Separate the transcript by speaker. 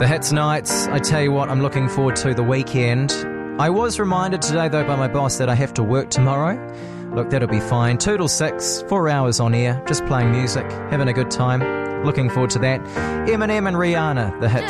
Speaker 1: The Hits Nights. I tell you what, I'm looking forward to the weekend. I was reminded today, though, by my boss that I have to work tomorrow. Look, that'll be fine. 2 till 6, 4 hours on air, just playing music, having a good time. Looking forward to that. Eminem and Rihanna, The Hits.